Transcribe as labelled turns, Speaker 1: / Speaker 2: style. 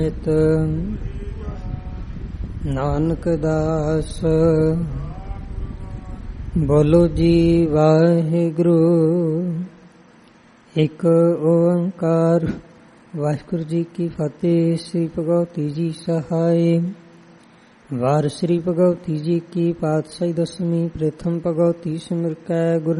Speaker 1: ਨਾਨਕ ਦਾਸ ਬੋਲੋ ਜੀ ਵਾਹਿਗੁਰੂ। ਇੱਕ ਓੰਕਾਰ। ਵਾਹਿਗੁਰੂ ਜੀ ਕੀ ਫਤਿਹ। ਸ੍ਰੀ ਭਗਵਤੀ ਜੀ ਸਹਾਇ। ਵਾਰ ਸ੍ਰੀ ਭਗਵਤੀ ਜੀ ਕੀ ਪਾਤਸ਼ਾਹੀ ਦਸਵੀਂ। ਪ੍ਰਥਮ ਭਗਵਤੀ ਸਿਮਰ ਕੈ ਗੁਰ